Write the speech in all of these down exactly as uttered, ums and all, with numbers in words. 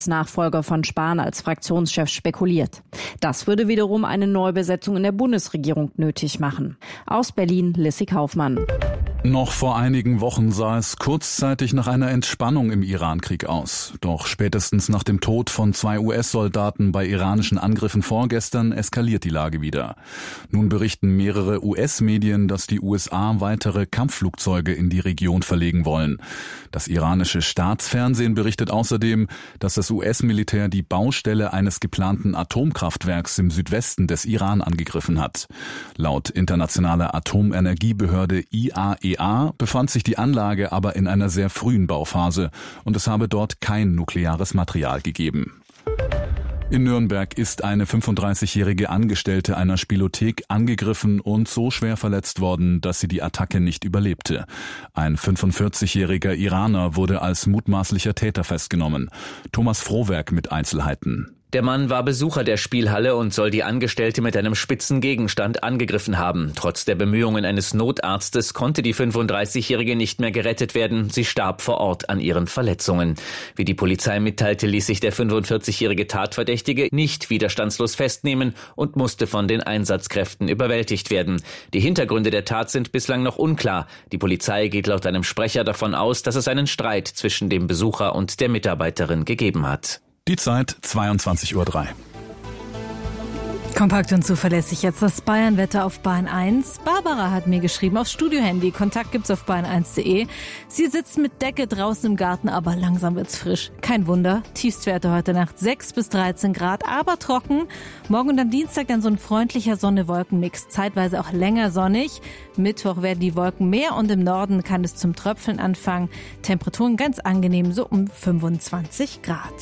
Nachfolger von Spahn als Fraktionschef spekuliert. Das würde wiederum eine Neubesetzung in der Bundesregierung nötig machen. Aus Berlin, Lissy Kaufmann. Noch vor einigen Wochen sah es kurzzeitig nach einer Entspannung im Irankrieg aus. Doch spätestens nach dem Tod von zwei U S-Soldaten bei iranischen Angriffen vorgestern eskaliert die Lage wieder. Nun berichten mehrere U S-Medien, dass die U S A weitere Kampfflugzeuge in die Region verlegen wollen. Das iranische Staatsfernsehen berichtet außerdem, dass das U S-Militär die Baustelle eines geplanten Atomkraftwerks im Südwesten des Iran angegriffen hat. Laut internationaler Atomenergiebehörde I A E A befand sich die Anlage aber in einer sehr frühen Bauphase und es habe dort kein nukleares Material gegeben. In Nürnberg ist eine fünfunddreißigjährige Angestellte einer Spielothek angegriffen und so schwer verletzt worden, dass sie die Attacke nicht überlebte. Ein fünfundvierzigjähriger Iraner wurde als mutmaßlicher Täter festgenommen. Thomas Frohwerk mit Einzelheiten. Der Mann war Besucher der Spielhalle und soll die Angestellte mit einem spitzen Gegenstand angegriffen haben. Trotz der Bemühungen eines Notarztes konnte die fünfunddreißigjährige nicht mehr gerettet werden. Sie starb vor Ort an ihren Verletzungen. Wie die Polizei mitteilte, ließ sich der fünfundvierzigjährige Tatverdächtige nicht widerstandslos festnehmen und musste von den Einsatzkräften überwältigt werden. Die Hintergründe der Tat sind bislang noch unklar. Die Polizei geht laut einem Sprecher davon aus, dass es einen Streit zwischen dem Besucher und der Mitarbeiterin gegeben hat. Die Zeit zweiundzwanzig Uhr drei. Kompakt und zuverlässig jetzt das Bayern-Wetter auf Bayern eins. Barbara hat mir geschrieben aufs Studiohandy. Kontakt gibt's auf bayern eins punkt de. Sie sitzt mit Decke draußen im Garten, aber langsam wird's frisch. Kein Wunder. Tiefstwerte heute Nacht sechs bis dreizehn Grad, aber trocken. Morgen und am Dienstag dann so ein freundlicher Sonne-Wolken-Mix. Zeitweise auch länger sonnig. Mittwoch werden die Wolken mehr und im Norden kann es zum Tröpfeln anfangen. Temperaturen ganz angenehm, so um fünfundzwanzig Grad.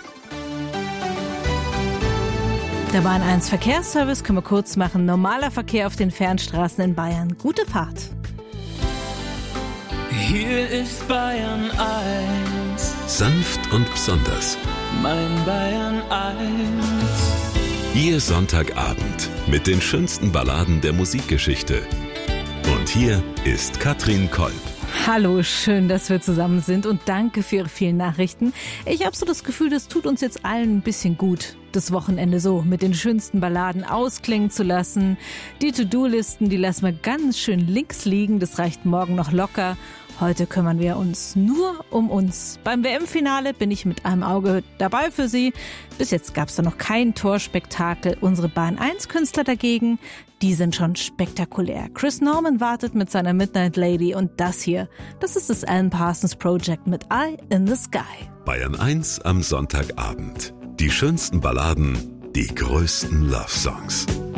Der Bayern eins Verkehrsservice können wir kurz machen. Normaler Verkehr auf den Fernstraßen in Bayern. Gute Fahrt. Hier ist Bayern eins. Sanft und besonders. Mein Bayern eins. Ihr Sonntagabend mit den schönsten Balladen der Musikgeschichte. Und hier ist Katrin Kolb. Hallo, schön, dass wir zusammen sind und danke für Ihre vielen Nachrichten. Ich habe so das Gefühl, das tut uns jetzt allen ein bisschen gut, das Wochenende so mit den schönsten Balladen ausklingen zu lassen. Die To-Do-Listen, die lassen wir ganz schön links liegen, das reicht morgen noch locker. Heute kümmern wir uns nur um uns. Beim W M-Finale bin ich mit einem Auge dabei für Sie. Bis jetzt gab es da noch kein Torspektakel. Unsere Bayern eins Künstler dagegen, die sind schon spektakulär. Chris Norman wartet mit seiner Midnight Lady und das hier, das ist das Alan Parsons Project mit Eye in the Sky. Bayern eins am Sonntagabend. Die schönsten Balladen, die größten Love-Songs.